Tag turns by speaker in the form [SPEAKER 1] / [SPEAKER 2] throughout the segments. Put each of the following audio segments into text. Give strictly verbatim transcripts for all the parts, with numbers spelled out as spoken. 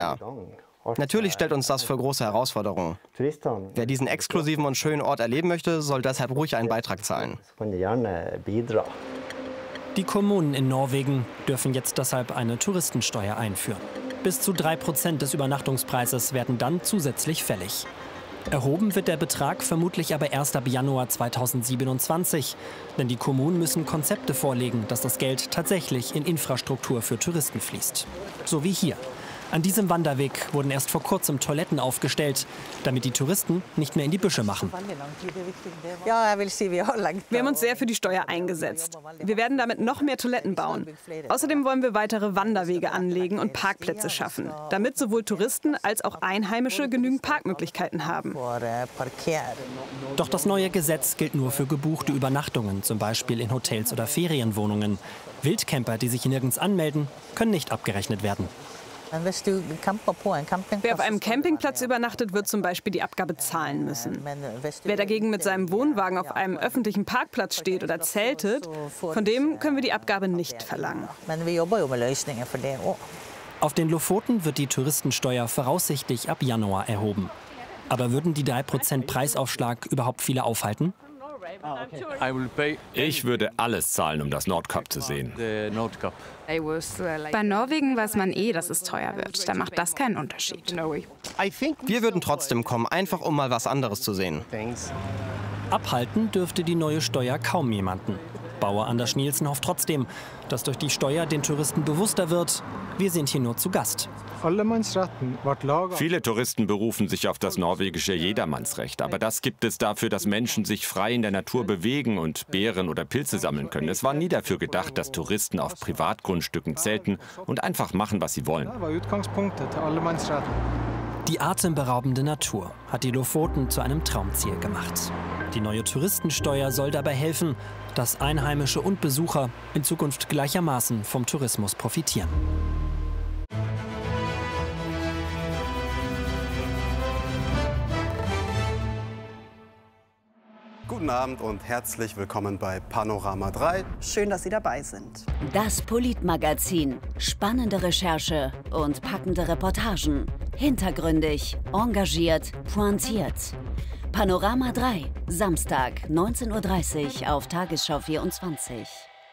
[SPEAKER 1] Ja. Natürlich stellt uns das vor große Herausforderungen. Wer diesen exklusiven und schönen Ort erleben möchte, soll deshalb ruhig einen Beitrag zahlen.
[SPEAKER 2] Die Kommunen in Norwegen dürfen jetzt deshalb eine Touristensteuer einführen. Bis zu drei Prozent des Übernachtungspreises werden dann zusätzlich fällig. Erhoben wird der Betrag vermutlich aber erst ab Januar zweitausendsiebenundzwanzig. Denn die Kommunen müssen Konzepte vorlegen, dass das Geld tatsächlich in Infrastruktur für Touristen fließt. So wie hier. An diesem Wanderweg wurden erst vor kurzem Toiletten aufgestellt, damit die Touristen nicht mehr in die Büsche machen.
[SPEAKER 3] Wir haben uns sehr für die Steuer eingesetzt. Wir werden damit noch mehr Toiletten bauen. Außerdem wollen wir weitere Wanderwege anlegen und Parkplätze schaffen, damit sowohl Touristen als auch Einheimische genügend Parkmöglichkeiten haben.
[SPEAKER 2] Doch das neue Gesetz gilt nur für gebuchte Übernachtungen, zum Beispiel in Hotels oder Ferienwohnungen. Wildcamper, die sich nirgends anmelden, können nicht abgerechnet werden.
[SPEAKER 3] Wer auf einem Campingplatz übernachtet, wird zum Beispiel die Abgabe zahlen müssen. Wer dagegen mit seinem Wohnwagen auf einem öffentlichen Parkplatz steht oder zeltet, von dem können wir die Abgabe nicht verlangen.
[SPEAKER 2] Auf den Lofoten wird die Touristensteuer voraussichtlich ab Januar erhoben. Aber würden die drei Prozent Preisaufschlag überhaupt viele aufhalten?
[SPEAKER 4] Ich würde alles zahlen, um das Nordkap zu sehen.
[SPEAKER 5] Bei Norwegen weiß man eh, dass es teuer wird. Da macht das keinen Unterschied.
[SPEAKER 1] Wir würden trotzdem kommen, einfach um mal was anderes zu sehen.
[SPEAKER 2] Abhalten dürfte die neue Steuer kaum jemanden. Bauer Anders Nielsen hofft trotzdem, dass durch die Steuer den Touristen bewusster wird, wir sind hier nur zu Gast.
[SPEAKER 4] Viele Touristen berufen sich auf das norwegische Jedermannsrecht. Aber das gibt es dafür, dass Menschen sich frei in der Natur bewegen und Beeren oder Pilze sammeln können. Es war nie dafür gedacht, dass Touristen auf Privatgrundstücken zelten und einfach machen, was sie wollen.
[SPEAKER 2] Die atemberaubende Natur hat die Lofoten zu einem Traumziel gemacht. Die neue Touristensteuer soll dabei helfen, dass Einheimische und Besucher in Zukunft gleichermaßen vom Tourismus profitieren.
[SPEAKER 6] Guten Abend und herzlich willkommen bei Panorama drei.
[SPEAKER 7] Schön, dass Sie dabei sind.
[SPEAKER 8] Das Politmagazin. Spannende Recherche und packende Reportagen. Hintergründig, engagiert, pointiert. Panorama drei, Samstag, neunzehn Uhr dreißig auf Tagesschau vierundzwanzig.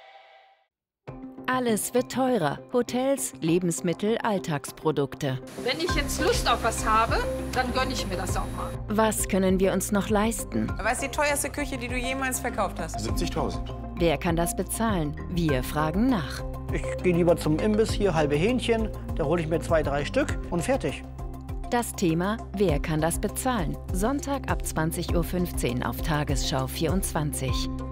[SPEAKER 9] Alles wird teurer. Hotels, Lebensmittel, Alltagsprodukte.
[SPEAKER 10] Wenn ich jetzt Lust auf was habe, dann gönne ich mir das auch mal.
[SPEAKER 9] Was können wir uns noch leisten?
[SPEAKER 11] Was ist die teuerste Küche, die du jemals verkauft hast?
[SPEAKER 12] siebzigtausend.
[SPEAKER 9] Wer kann das bezahlen? Wir fragen nach.
[SPEAKER 13] Ich gehe lieber zum Imbiss, hier halbe Hähnchen, da hole ich mir zwei, drei Stück und fertig.
[SPEAKER 9] Das Thema Wer kann das bezahlen? Sonntag ab zwanzig Uhr fünfzehn auf Tagesschau vierundzwanzig.